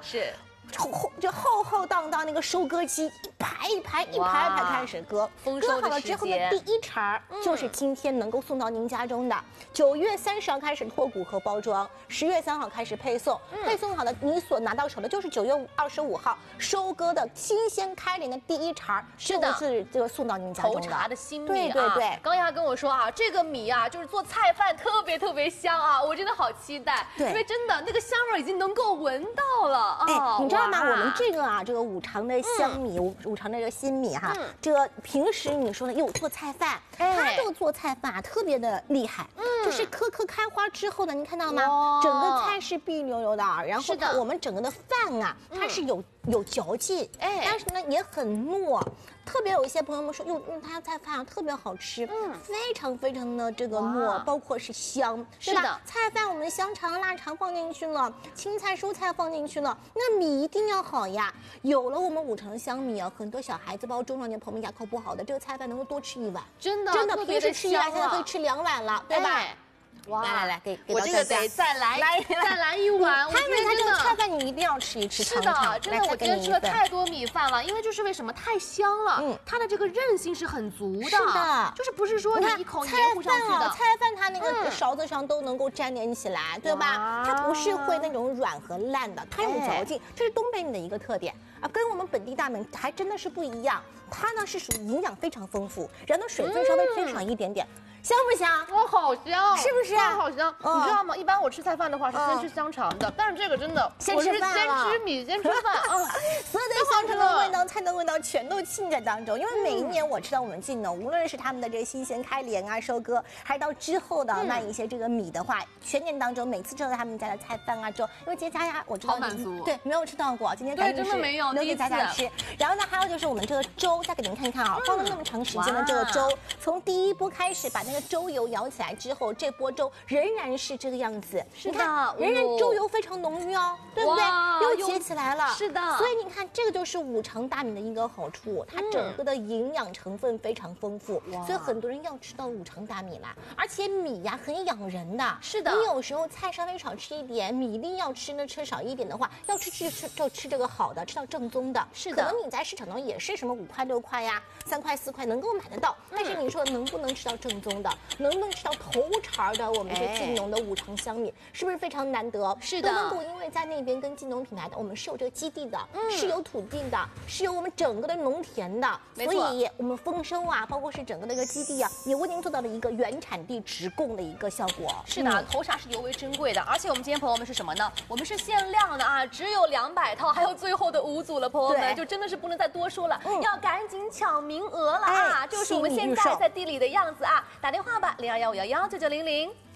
是。 就浩浩荡荡那个收割机，一排一排开始割，割好了之后呢，第一茬就是今天能够送到您家中的。9月30号开始脱骨和包装，10月3号开始配送，配送好的你所拿到手的就是9月25号收割的新鲜开镰的第一茬， 是的， 是这个送到您家中的。 头茬的新米啊， 对对对。 刚丫跟我说啊，这个米啊，就是做菜饭特别香啊，我真的好期待， 对， 因为真的那个香味已经能够闻到了啊。 哎，你知道吗？我们这个啊，这个五常的香米，五常的这个新米哈，这个平时你说的又做菜饭，它这个做菜饭啊特别的厉害，就是颗颗开花之后呢，你看到吗？整个菜是碧溜溜的，然后我们整个的饭啊，它是有嚼劲，但是呢也很糯。特别有一些朋友们说，用它菜饭啊特别好吃，非常的这个糯，包括是香，对吧？菜饭我们香肠、腊肠放进去了，青菜、蔬菜放进去了，那米一定要好呀。有了我们五常香米啊，很多小孩子包括中老年朋友们牙口不好的，这个菜饭能够多吃1碗，真的平时吃1碗，现在可以吃2碗了，对吧？哇，来，给我这个得再来一碗。 他们这个菜饭你一定要吃一吃。 是的，真的，我今天吃了太多米饭了，因为就是为什么太香了，它的这个韧性是很足的。是的，就是不是说你一口黏糊上去的。 菜饭它那个勺子上都能够粘连起来，对吧？它不是会那种软和烂的，它有嚼劲，这是东北米的一个特点啊，跟我们本地大米还真的是不一样。它呢是属于营养非常丰富，然后水分稍微偏少一点点。香不香？ 哇，好香！ 是不是？ 好香！你知道吗？一般我吃菜饭的话是先吃香肠的，但是这个真的， 先吃饭， 先吃米，先吃饭。 所有的香肠的味道、菜的味道全都浸在当中。因为每一年我吃到我们晋农，无论是他们的这个新鲜开镰啊、收割，还是到之后的卖一些这个米的话，全年当中每次吃到他们家的菜饭啊之后，因为节家呀，我知道对没有吃到过，今天赶紧真的没有， 留给大家吃。然后呢，还有就是我们这个粥，再给您看看啊，放了那么长时间的这个粥，从第一波开始把那个粥油舀起来之后，这波粥仍然是这个样子。 是的， 仍然粥油非常浓郁哦，对不对？又结起来了。 是的， 所以你看，这个就是五常大米的一个好处，它整个的营养成分非常丰富，所以很多人要吃到五常大米啦。而且米呀很养人的， 是的。 你有时候菜稍微少吃一点，米一定要吃呢，吃少一点的话，要吃就吃这个好的，吃到正宗的。 是的， 可能你在市场中也是什么5块6块呀，3块4块能够买得到，但是你说能不能吃到正宗的，能不能吃到头茬的我们这晋农的五常香米，是不是非常难得？ 是的， 都能够因为在那边跟晋农品牌的，我们是有这个基地的，是有土地的，是有我们整个的农田的，所以我们丰收啊，包括是整个的一个基地啊，也为您做到了一个原产地直供的一个效果。 是的，头茬是尤为珍贵的，而且我们今天朋友们是什么呢？我们是限量的啊，只有200套，还有最后的5组了，朋友们就真的是不能再多说了，要赶紧抢名额了啊！就是我们现在在地里的样子啊，打电话吧，0215119900。